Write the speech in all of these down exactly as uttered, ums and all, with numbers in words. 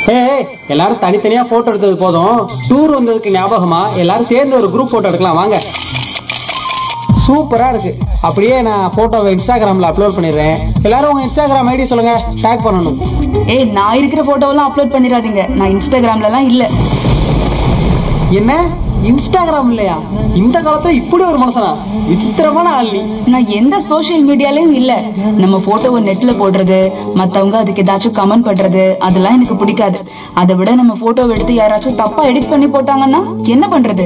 ஏய், எல்லாரும் தனித்தனியா போட்டோ எடுத்தது போதும். டூர் வந்ததுக்கு ஞாபகமா எல்லாரும் சேர்ந்து ஒரு குரூப் போட்டோ எடுக்கலாம் வாங்க. சூப்பரா இருக்கு. அப்படியே நான் போட்டோவை இன்ஸ்டாகிராம்ல அப்லோட் பண்ணிடுறேன். எல்லாரும் உங்க இன்ஸ்டாகிராம் ஐடி சொல்லுங்க, டேக் பண்ணணும். ஏய், நான் இருக்கிற போட்டோவெல்லாம் அப்லோட் பண்ணிடாதீங்க. நான் இன்ஸ்டாகிராம்லலாம் இல்ல. என்ன இன்ஸ்டாகிராம் இல்லையா? இந்த காலத்துல இப்படி ஒரு மனுஷனா? விசித்திரமான ஆள் நீ. நான் எந்த சோஷியல் மீடியாலயும் இல்ல. நம்ம போட்டோவை நெட்ல போடுறது, மத்தவங்க அதுக்கு ஏதாச்சும் கமெண்ட் பண்றது, அதெல்லாம் எனக்கு பிடிக்காது. அதை விட நம்ம போட்டோவை எடுத்து யாராச்சும் தப்பா எடிட் பண்ணி போட்டாங்கன்னா என்ன பண்றது?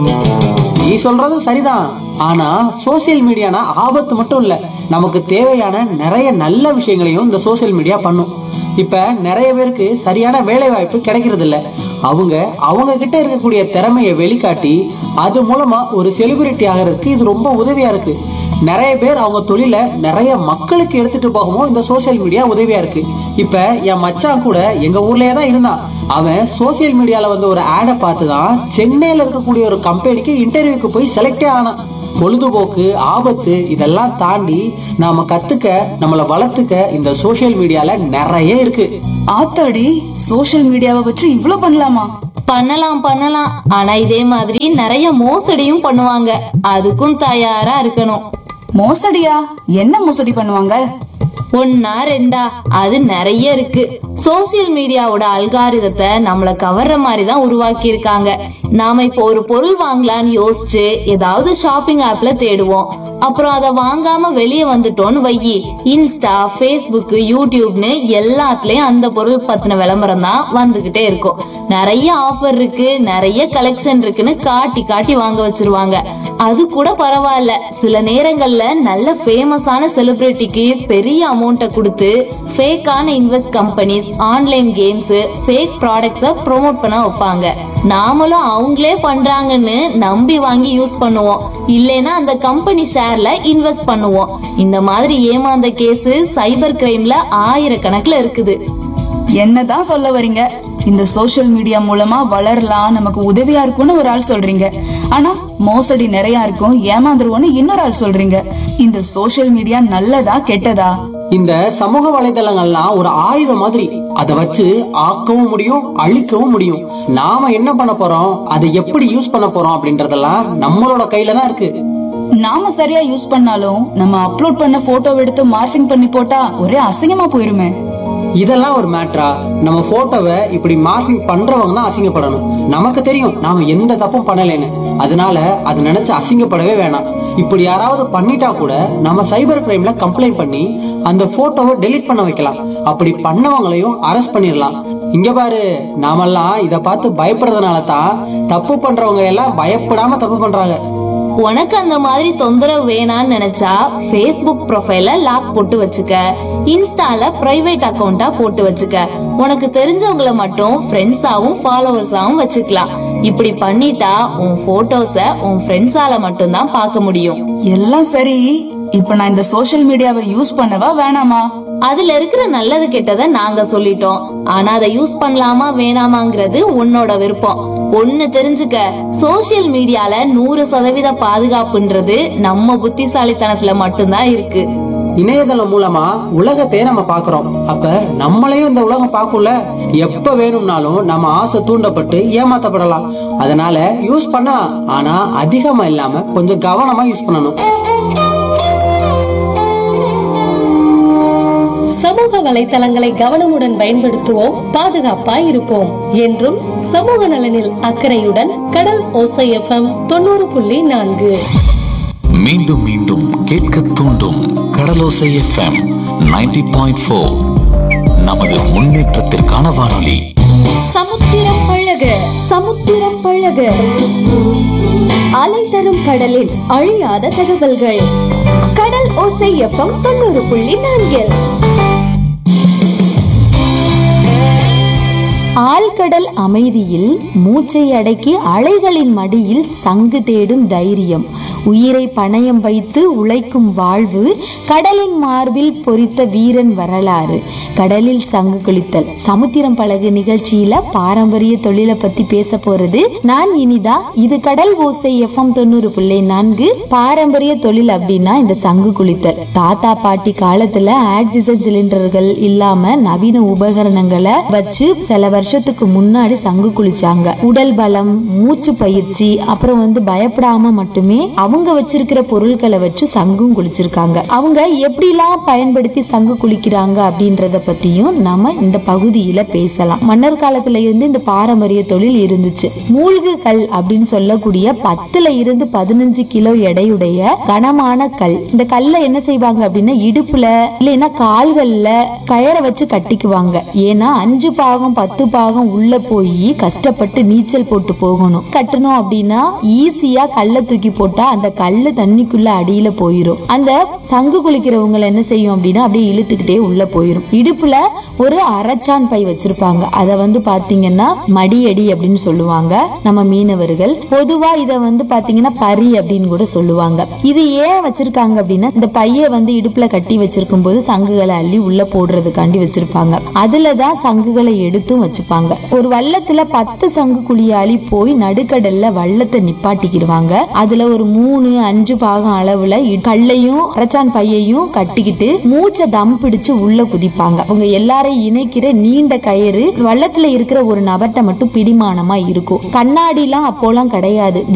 நீ சொல்றது சரிதான். ஆனா சோசியல் மீடியானா ஆபத்து மட்டும் இல்ல, நமக்கு தேவையான நிறைய நல்ல விஷயங்களையும் இந்த சோசியல் மீடியா பண்ணும். இப்ப நிறைய பேருக்கு சரியான வேலை வாய்ப்பு கிடைக்கிறது இல்ல. அவங்க அவங்க கிட்ட இருக்கக்கூடிய திறமையை வெளிக்காட்டி அது மூலமா ஒரு செலிபிரிட்டி ஆகிறதுக்கு இது ரொம்ப உதவியா இருக்கு. நிறைய பேர் அவங்க தொழில நிறைய மக்களுக்கு எடுத்துட்டு போகவும் இந்த சோசியல் மீடியா உதவியா இருக்கு. இப்ப என் மச்சான் கூட எங்க ஊர்லயே தான் இருந்தான். அவன் சோசியல் மீடியால வந்து ஒரு ஆடை பார்த்துதான் சென்னையில இருக்கக்கூடிய ஒரு கம்பெனிக்கு இன்டர்வியூக்கு போய் செலக்டே ஆனான். பொழுதுபோக்கு, ஆபத்து இதெல்லாம் தாண்டி நாம கத்துக்க, நம்மளை வளர்த்துக்க இந்த சோசியல் மீடியால நிறைய இருக்கு. ஆத்தாடி, சோஷியல் மீடியாவை வச்சு இவ்ளோ பண்ணலாமா? பண்ணலாம் பண்ணலாம் ஆனா இதே மாதிரி நிறைய மோசடியும் பண்ணுவாங்க. அதுக்கும் தயாரா இருக்கணும். மோசடியா? என்ன மோசடி பண்ணுவாங்க? ஒன்னா ரெண்டா, அது நிறைய இருக்கு. சோசியல் மீடியாவோட அல்காரிதத்தை நம்மள கவர்ற மாதிரி தான் உருவாக்கி இருக்காங்க. நாம இப்போ ஒரு பொருள் வாங்கலாம்னு யோசிச்சு ஏதாவது ஷாப்பிங் ஆப்ல தேடுவோம். அப்புறம் அதை வாங்காம வெளியே வந்துட்டோம்னு வையி, இன்ஸ்டா, பேஸ்புக், யூடியூப்னு எல்லாத்துலயும் அந்த பொருள் பத்தின விளம்பரம் தான் வந்துகிட்டே இருக்கும். நிறைய ஆஃபர் இருக்கு, நிறைய கலெக்ஷன் இருக்குன்னு காட்டி காட்டி வாங்க வச்சிருவாங்க. அது கூட பரவாயில்ல, சில நேரங்கள்ல நல்ல ஃபேமஸான செலிபிரிட்டிக்கு பெரிய அமௌண்ட்டை கொடுத்து ஃபேக்கான invest companies, online games, fake ப்ராடக்ட்ஸை ப்ரோமோட் பண்ண வைப்பாங்க. நாமளும் அவங்களே பண்றாங்கன்னு நம்பி வாங்கி யூஸ் பண்ணுவோம். இல்லைன்னா அந்த கம்பெனி ஷேர்ல இன்வெஸ்ட் பண்ணுவோம். இந்த மாதிரி ஏமாந்த கேஸ் சைபர் கிரைம்ல ஆயிரக்கணக்குல இருக்குது. என்னதான் சொல்ல வர்றீங்க? இந்த சோஷியல் மீடியா மூலமா வளரலாம், நமக்கு உதவியா இருக்கும்னு ஒரு ஆள் சொல்றீங்க. ஆனா மோசடி நிறைய இருக்கும், ஏமாந்துருவோம்னு இன்னொரு ஆள் சொல்றீங்க. இந்த சோஷியல் மீடியா நல்லதா கெட்டதா? இந்த சமூக வலைதளங்கள்லாம் ஒரு ஆயுதம் மாதிரி. அதை வச்சு ஆக்கவும் முடியும், அழிக்கவும் முடியும். நாம என்ன பண்ண போறோம், அதை எப்படி யூஸ் பண்ண போறோம் அப்படின்றதெல்லாம் நம்மளோட கையில தான் இருக்கு. நாம சரியா யூஸ் பண்ணாலும் நம்ம அப்லோட் பண்ண போட்டோ எடுத்து மார்ஃபிங் பண்ணி போட்டா ஒரே அசிங்கமா போயிருமே. இதெல்லாம் ஒரு மேட்டரா? நம்ம போட்டோவை இப்படி மார்க்கிங் பண்றவங்க தான் அசிங்கப்படணும். நமக்கு தெரியும் நாம எந்த தப்பும் பண்ணலைன்னு. அதனால அது நினைச்சு அசிங்கப்படவே வேணாம். இப்படி யாராவது பண்ணிட்டா கூட நம்ம சைபர் கிரைம்ல கம்ப்ளைண்ட் பண்ணி அந்த போட்டோவை டெலீட் பண்ண வைக்கலாம். அப்படி பண்ணவங்களையும் அரெஸ்ட் பண்ணிடலாம். இங்க பாரு, நாமெல்லாம் இத பார்த்து பயப்படுறதுனால தான் தப்பு பண்றவங்க எல்லாம் பயப்படாம தப்பு பண்றாங்க. உனக்கு அந்த மாதிரி தொந்தரவு வேணான்னு நினைச்சா Facebook ப்ரொஃபைல லாக் போட்டு வச்சுக்க, இன்ஸ்டால பிரைவேட் அக்கவுண்டா போட்டு வச்சுக்க. உனக்கு தெரிஞ்சவங்கள மட்டும் ஃப்ரெண்ட்ஸாவும் ஃபாலோவர்ஸாவும் வச்சுக்கலாம். இப்படி பண்ணிட்டா உன் போட்டோஸ உன் ஃப்ரெண்ட்ஸால மட்டும் தான் பார்க்க முடியும். எல்லாம் சரி, இப்ப நான் இந்த சோஷியல் மீடியாவை யூஸ் பண்ணவா வேணாமா? அதுல இருக்கிற நல்லது கெட்டதை நாங்க சொல்லிட்டோம். ஆனா அதை யூஸ் பண்ணலாமா வேணாமாங்கிறது உன்னோட விருப்பம். ஒண்ணு தெரிஞ்சுக்க, சோசியல் மீடியால நூறு சதவீத பாதுகாப்புன்றது நம்ம புத்திசாலித்தனத்துல மட்டும்தான் இருக்கு. இணையதளம் மூலமா உலகத்தையே நம்ம பாக்குறோம். அப்ப நம்மளையும் இந்த உலகம் பார்க்கும்ல. எப்ப வேணும்னாலும் நம்ம ஆசை தூண்டப்பட்டு ஏமாத்தப்படலாம். அதனால யூஸ் பண்ணலாம், ஆனா அதிகமா இல்லாம கொஞ்சம் கவனமா யூஸ் பண்ணணும். சமூக வலைத்தளங்களை கவனமுடன் பயன்படுத்துவோம், பாதுகாப்பாய் இருப்போம். என்றும் சமூக நலனில் அக்கறையுடன் கடல் ஓசை எஃப்எம் தொண்ணூறு புள்ளி நான்கு. மீண்டும் மீண்டும் கேட்க தூண்டும் கடலோசை எஃப்எம் நைன்டி பாயிண்ட் ஃபோர். நமது முன்னேற்றத்திற்கான வானொலி. சமுத்திரம் பழக சமுத்திரம் பழக அலை தரும் கடலில் அழியாத தகவல்கள். கடல் ஓசை எஃப்எம் தொண்ணூறு புள்ளி நான்கில். ஆழ்கடல் அமைதியில் மூச்சை அடக்கி அலைகளின் மடியில் சங்கு தேடும் தைரியம், உயிரை பணயம் வைத்து உழைக்கும் வாழ்வு, கடலின் மார்பில் பொறித்த வீரன் வரலாறு, கடலில் சங்கு குளித்தல். சமுத்திரம் பழகு நிகழ்ச்சியில பாரம்பரிய தொழிலை பத்தி பேச போறது நான் இனிதா. இது கடல் ஓசை எஃப்எம் தொண்ணூறு புள்ளி நான்கு. பாரம்பரிய தொழில் அப்படின்னா இந்த சங்கு குளித்தல். தாத்தா பாட்டி காலத்துல ஆக்சிஜன் சிலிண்டர்கள் இல்லாம நவீன உபகரணங்களை வச்சு சில வருஷம் வருஷத்துக்கு முன்னாடி சங்கு குளிச்சாங்க. உடல் பலம், மூச்சு பயிற்சி, அப்புறம் வந்து பயப்படாம மட்டுமே அவங்க வச்சிருக்கிற பொருட்களை வச்சு சங்கும் குளிச்சிருக்காங்க. அவங்க எப்படிலாம் பயன்படுத்தி சங்கு குளிக்கிறாங்க அப்படின்றத பத்தியும் நாம இந்த பகுதியில பேசலாம். மன்னர் காலத்துல இருந்து இந்த பாரம்பரிய தொழில் இருந்துச்சு. மூழ்கு கல் அப்படின்னு சொல்லக்கூடிய பத்துல இருந்து பதினஞ்சு கிலோ எடையுடைய கனமான கல். இந்த கல்லை என்ன செய்வாங்க அப்படின்னா இடுப்புல இல்லைன்னா கால்கள்ல கயரை வச்சு கட்டிக்குவாங்க. ஏன்னா அஞ்சு பாகம் பத்து பாகம் உள்ள போய் கஷ்டப்பட்டு நீச்சல் போட்டு போகணும். கட்டணும் அப்படின்னா ஈஸியா கல்லை தூக்கி போட்டா அந்த கல்லு தண்ணிக்குள்ள அடியில போயிரும். அந்த சங்கு குளிக்கிறவங்க என்ன செய்யும் அப்படின்னா அப்படியே இழுத்துக்கிட்டே உள்ள போயிரும். இடுப்புல ஒரு அரைச்சான் பை வச்சிருப்பாங்க. அத வந்து பாத்தீங்கன்னா மடியடி அப்படின்னு சொல்லுவாங்க நம்ம மீனவர்கள். பொதுவா இத வந்து பாத்தீங்கன்னா பரி அப்படின்னு கூட சொல்லுவாங்க. இது ஏன் வச்சிருக்காங்க அப்படின்னா இந்த பைய வந்து இடுப்புல கட்டி வச்சிருக்கும் போது சங்குகளை அள்ளி உள்ள போடுறதுக்காண்டி வச்சிருப்பாங்க. அதுலதான் சங்குகளை எடுத்தும் வச்சுப்பாங்க. ஒரு வள்ளத்துல பத்து சங்கு குழியாளி போய் நடுக்கடல்ல வள்ளத்தை நிப்பாட்டிக்கிடுவாங்க. அதுல ஒரு மூணு அஞ்சு பாகம் அளவுல கல்லையும் அரைச்சான் பையையும் கட்டிக்கிட்டு மூச்சை தம் பிடிச்சு உள்ள குதிப்பாங்க. அவங்க எல்லாரையும் இணைக்கிற நீண்ட கயிறு வள்ளத்துல இருக்கிற ஒரு நபர்ட்ட மட்டும் பிடிமானமா இருக்கும். கண்ணாடி எல்லாம் அப்போலாம் கிடையாது.